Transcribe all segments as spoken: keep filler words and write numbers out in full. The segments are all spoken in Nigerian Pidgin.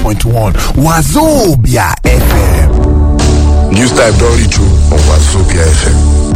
point one Wazobia F M. News Time don reach you on Wazobia F M.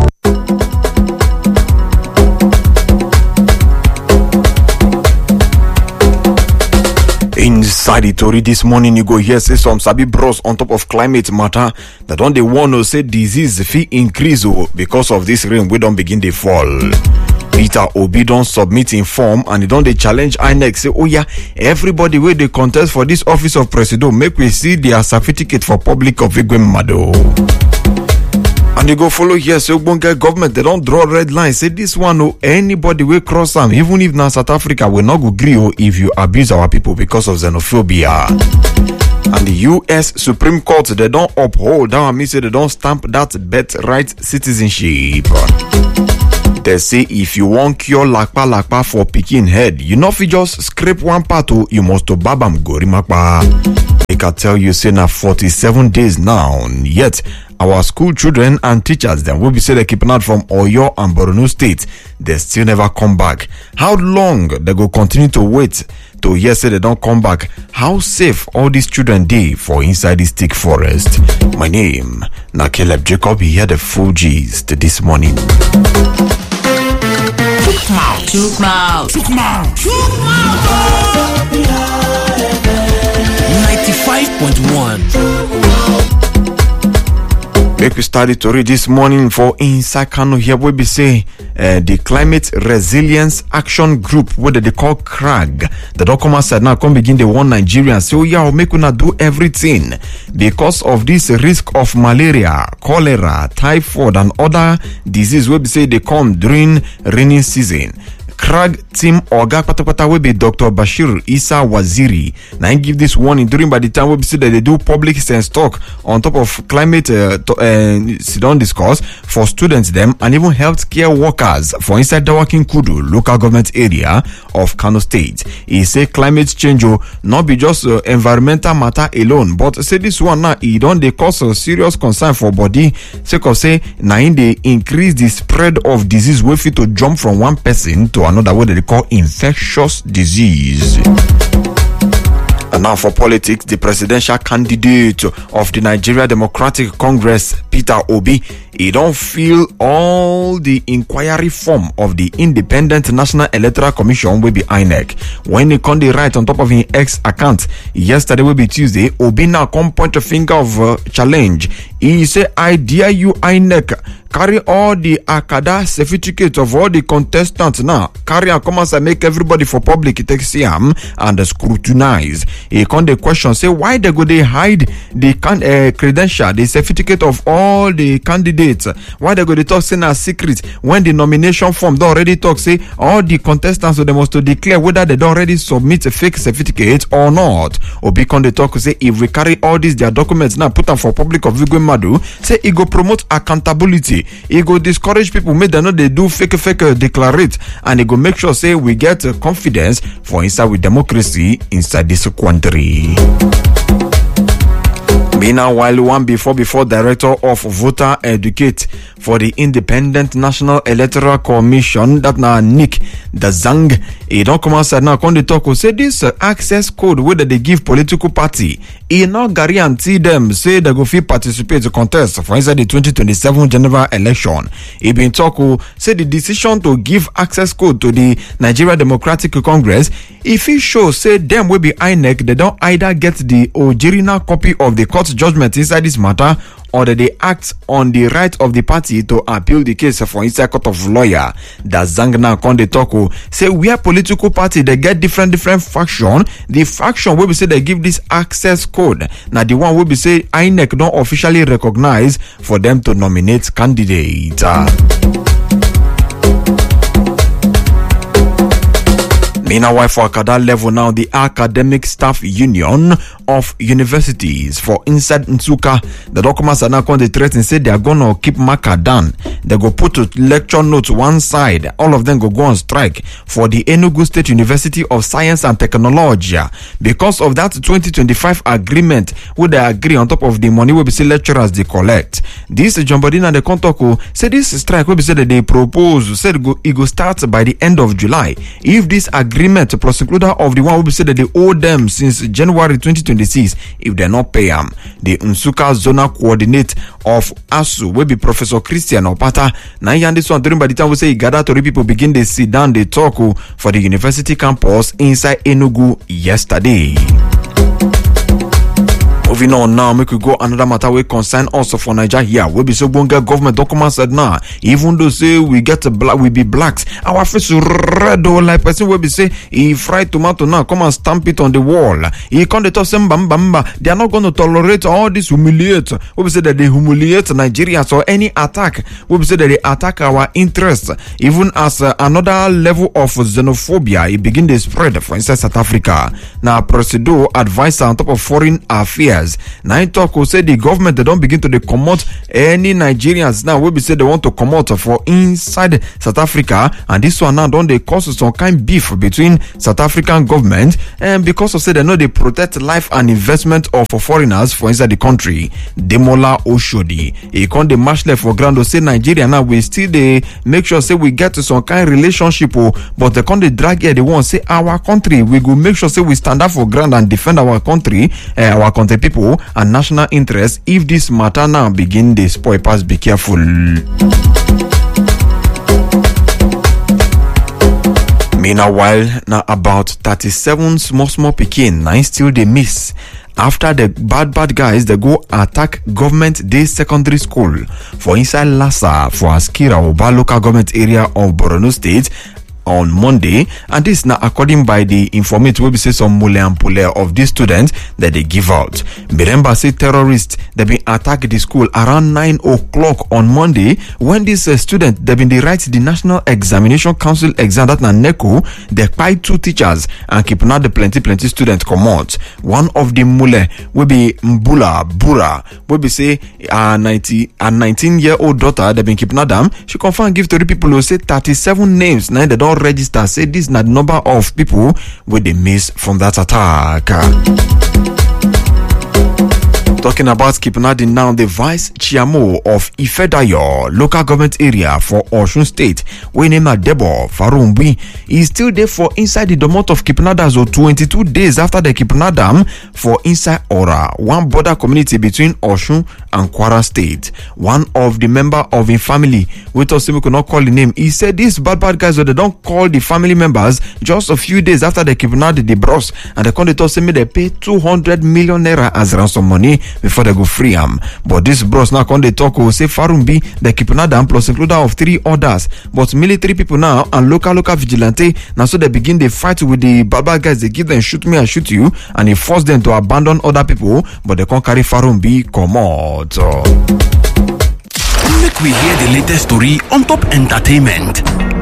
Inside the Tori this morning, you go hear say some sabi bros on top of climate matter that don't they want to say disease fit increase because of this rain we don't begin to fall. Peter Obi don't submit in form and he don't they challenge I N E C say, oh yeah, everybody where they contest for this office of president, make we see their certificate for public of Igwemado. And you go follow here, so Ogbonge government, they don't draw red lines. Say this one, oh, anybody will cross them, even if now South Africa will not go agree if you abuse our people because of xenophobia. And the U S Supreme Court, they don't uphold that. I mean, say they don't stamp that birthright citizenship. They say if you want cure lakpa lakpa for picking head, you know if you just scrape one part, you must to babam gorimakpa. I can tell you, say now forty-seven days now, yet our school children and teachers then will be say they keeping out from Oyo and Borno State. They still never come back. How long they go continue to wait to hear say they don't come back? How safe all these children dey for inside this thick forest? My name na Caleb Jacob. He had the full gist this morning. Chook mouth, chook mouth, chook mouth, chook mouth. ninety-five point one. Make we start the story this morning for inside Kano here where we say uh, the Climate Resilience Action Group, what they call CRAG. The document said now come begin the one Nigerian. So yeah, we'll make una do everything because of this risk of malaria, cholera, typhoid, and other disease where we say they come during rainy season. CRAG team Oga Patapata will be Doctor Bashir Isa Waziri. Now, I give this warning during by the time we see that they do public sense talk on top of climate uh, to, uh, sit down discourse for students, them, and even healthcare workers for inside the working Kudu local government area of Kano State. He say climate change will not be just uh, environmental matter alone, but say this one now, it don't they cause a serious concern for body. Sake of say, now in they increase the spread of disease we fit to jump from one person to another, what they call infectious disease. And now for politics, the presidential candidate of the Nigeria Democratic Congress, Peter Obi, he don't feel all the inquiry form of the Independent National Electoral Commission will be I N E C. When he come the right on top of his X account, yesterday will be Tuesday, Obi now come point a finger of uh, challenge. He say, I dare you I N E C, carry all the Akada certificates of all the contestants now. Carry and come and make everybody for public take see him and scrutinize. He come the question, say why they go they hide the can, uh, credential, the certificate of all the candidates? Why they go they talk say na secret when the nomination form they already talk say all the contestants so they must to declare whether they don't already submit a fake certificate or not. Obi come they talk say if we carry all these their documents now put them for public of Igwemadu, say it go promote accountability. It go discourage people make them know they do fake fake uh, declarate, and it go make sure say we get uh, confidence for inside with democracy inside this country. Meanwhile, one before before director of voter educate for the Independent National Electoral Commission, that now Nick Dazang, he don't come outside now. Come they talk, say this uh, access code whether they give political party, he not guarantee them say they go fit participate to contest for inside the twenty twenty-seven general election. He been talk, say the decision to give access code to the Nigeria Democratic Congress, if it shows say them will be I N E C, they don't either get the original copy of the court judgment inside this matter, or that they act on the right of the party to appeal the case for inside court of lawyer. That Zangna Konde Toko say we are political party, they get different different faction. The faction will be say they give this access code. Now the one will be say I N E C don't officially recognize for them to nominate candidate. Meanwhile, for Akada level now, the Academic Staff Union of Universities for inside Nsuka, the documents are now going to threaten say they are going to keep marker down. They go put a lecture notes one side. All of them go go on strike for the Enugu State University of Science and Technology because of that twenty twenty-five agreement where they agree on top of the money will be say lecturers they collect. This Jombodina the Kontoko said this strike will be said that they propose said it go, it go start by the end of July. If this agreement agreement plus includer of the one we say that they owe them since January twenty twenty-six if they not pay them. The Nsukka Zonal Coordinate of A S U will be Professor Christian Opata. Now he this one during by the time we say he gather to people begin they sit down they talk for the university campus inside Enugu yesterday. Moving on now, make we go another matter we concern also for Nigeria here. We be so bonga government document said now. Even though say we get a black, we be blacks. Our face red or like person will be say he fried tomato now. Come and stamp it on the wall. He can't they talk some bam bam. They are not going to tolerate all this humiliate. We be say that they humiliate Nigerians or any attack. We be say that they attack our interests. Even as uh, another level of xenophobia, it begin to spread for instance South Africa. Now, Presido advisor on top of foreign affairs. Now, in talk, will say the government they don't begin to they promote any Nigerians now. We be say they want to come out for inside South Africa, and this one now don't they cause some kind of beef between South African government and because of say they know they protect life and investment of foreigners for inside the country. Demola Oshodi, he can't the match left for ground to say Nigeria now we still they make sure say we get to some kind of relationship, oh, but they can't they drag here. They want say our country we go make sure say we stand up for ground and defend our country, uh, our country people and national interest. If this matter now begin they spoil pass, be careful. Meanwhile, now about thirty-seven small small pikin nine still they miss after the bad bad guys they go attack government day secondary school for inside Lassa for Askira Oba local government area of Borno State on Monday, and this now according by the informant will be say some mule and pule of these students that they give out. Remember say terrorists they been attack the school around nine o'clock on Monday when this uh, student they been they write the National Examination Council exam that na NECO. They fight two teachers and keep now the plenty plenty students come out. One of the mule will be Mbula Bura will be say a ninety a nineteen year old daughter they been keep now them. She confirm give to the people who say thirty-seven names now they don't register. Say this not the number of people where they miss from that attack. Talking about Kipnadi now, the vice chairman of Ifedayo local government area for Osun State, we name Debo Farumbi, is still there for inside the domot of Kipnada. So twenty-two days after the Kipnadam for inside Ora, one border community between Osun and Kwara State. One of the member of a family, we thought we could not call the name. He said these bad bad guys, so they don't call the family members just a few days after the Kipnada the bros, and the conductor say me they pay two hundred million naira as ransom money before they go free am. But this bros now when they talk will say Farumbi the Kipnadam plus includer of three others, but military people now and local local vigilante now so they begin they fight with the bad bad guys. They give them shoot me and shoot you, and they force them to abandon other people, but they can't carry Farumbi come out. Make we hear the latest story on top entertainment.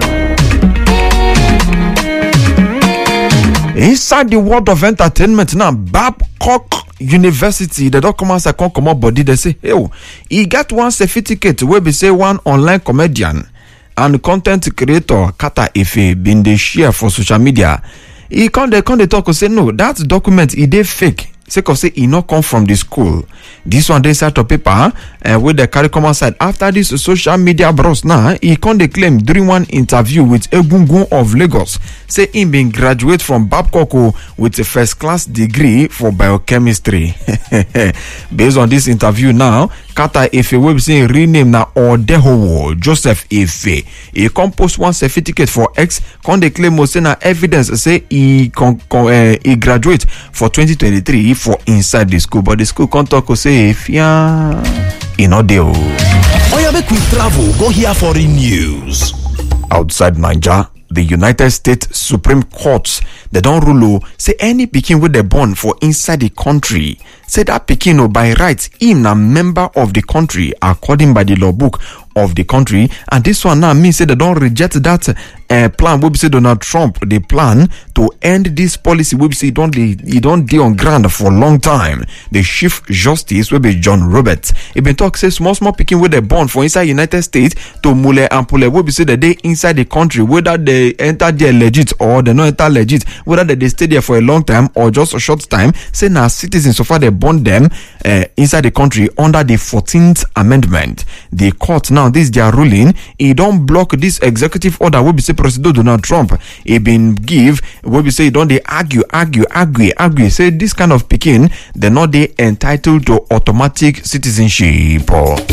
Inside the world of entertainment now, Babcock University, they don't come out and come up body. They say, hey, he got one certificate where we say one online comedian and content creator Kata Efe been they share for social media. He can't they can't they talk and say no, that document he did fake. Say cause say he not come from the school. This one they set of paper uh, with the curriculum side. After this social media bros now, he can't they claim during one interview with Egungun of Lagos, say he been graduate from Babcock with a first class degree for biochemistry. Based on this interview now, Kata Efe will be saying rename now Odehowo Joseph Efe. He composed one certificate for X. Can they claim most na evidence say he con, con, uh, he graduate for twenty twenty-three for inside the school, but the school can't talk or say if yeah, you know deal. Oya make we travel go hear foreign news. Outside Nigeria, the United States Supreme Court they don't rule say any pikin with the born for inside the country. Say that pikin by right him a member of the country according by the law book of the country, and this one now means say they don't reject that uh, plan. We say Donald Trump the plan to end this policy. We say don't they he don't deal on ground for a long time. The Chief Justice will be John Roberts. He been talk say small small picking with the born for inside United States to mule and pule. We say that they inside the country whether they enter there legit or they not enter legit, whether they, they stay there for a long time or just a short time. Say now citizens so far they born them uh, inside the country under the fourteenth Amendment. The court now now this their ruling, he don't block this executive order wey be say President Donald Trump he been give, wey be say he don't they argue, argue, argue, argue, say this kind of pikin, they're not they entitled to automatic citizenship.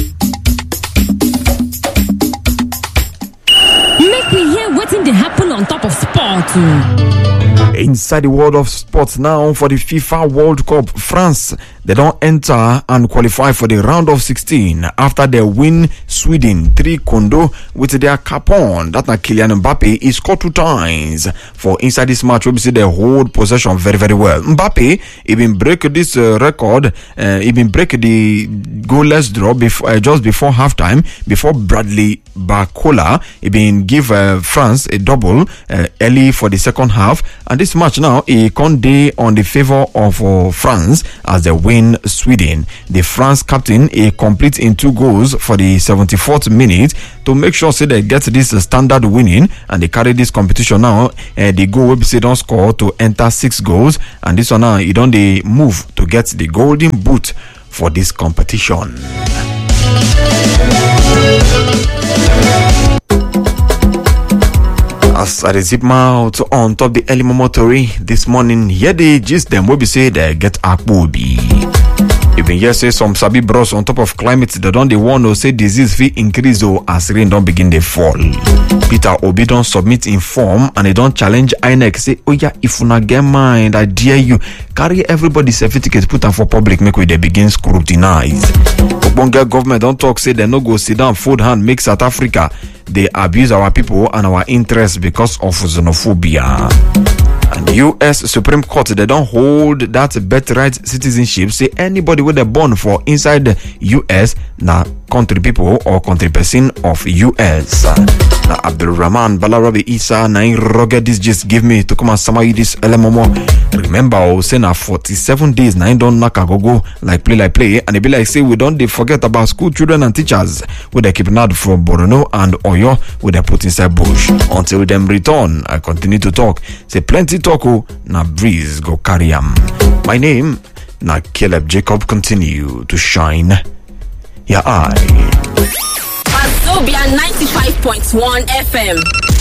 Make we hear wetin dey happen on top of sport. Inside the world of sports now for the FIFA World Cup, France, they don't enter and qualify for the round of sixteen after they win Sweden three kondo with their cap on. That na Kylian Mbappe, he scored two times for inside this match. We see they hold possession very, very well. Mbappe, he been break this uh, record, uh, he been break the goalless draw before, uh, just before halftime, before Bradley Barcola, he been give uh, France a double uh, early for the second half. And this match now, he can't day on the favor of uh, France as they win Sweden. The France captain, he complete in two goals for the seventy-fourth minute to make sure say they get this uh, standard winning, and they carry this competition now. Uh, the goal will say don't score to enter six goals, and this one now, he don't they move to get the golden boot for this competition. As I zip mouth on top the early motory this morning, here they just them will be say they get akbobi. Even here say some sabi bros on top of climate, they don't they want to say disease fee increase or as rain don't begin they fall. Peter Obi don't submit in form and they don't challenge I N E C. Say, oh yeah, if you not get mind, I dare you carry everybody's certificate, put them for public, make we they begin scrutinize. Obonga government don't talk, say they no go sit down, fold hand, make South Africa. They abuse our people and our interests because of xenophobia. And the U S Supreme Court, they don't hold that birthright citizenship. Say anybody with a born for inside the U S, na country people or country person of U S. Now Abdul Rahman Balarabi Isa na rugged this just give me to come and summarize this elemomo. Remember, I was saying na forty-seven days na don't knock a go go like play like play, and it be like say we don't they forget about school children and teachers with they keep not from Borno and Oyo with they put inside bush until them return. I continue to talk. Say plenty talk na breeze go carry am. My name na Caleb Jacob. Continue to shine your eye. Wazobia ninety-five point one F M.